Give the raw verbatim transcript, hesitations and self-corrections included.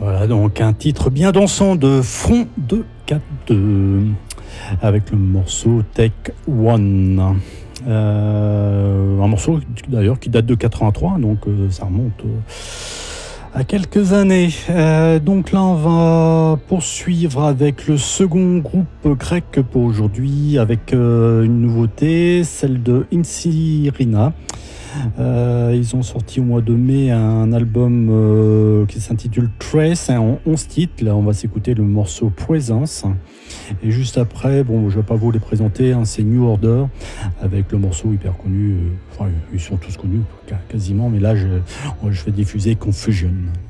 Voilà donc un titre bien dansant de Front deux quatre deux avec le morceau Take One. Euh, un morceau d'ailleurs qui date de quatre-vingt-trois, donc euh, ça remonte euh, à quelques années. Euh, donc là on va poursuivre avec le second groupe grec pour aujourd'hui, avec euh, une nouveauté, celle de Insyrina. Euh, ils ont sorti au mois de mai un album euh, qui s'intitule Trace, hein, en onze titres. Là, on va s'écouter le morceau Presence. Et juste après, bon, je ne vais pas vous les présenter, hein, c'est New Order avec le morceau hyper connu. Euh, enfin, ils sont tous connus quasiment, mais là, je, je vais diffuser Confusion.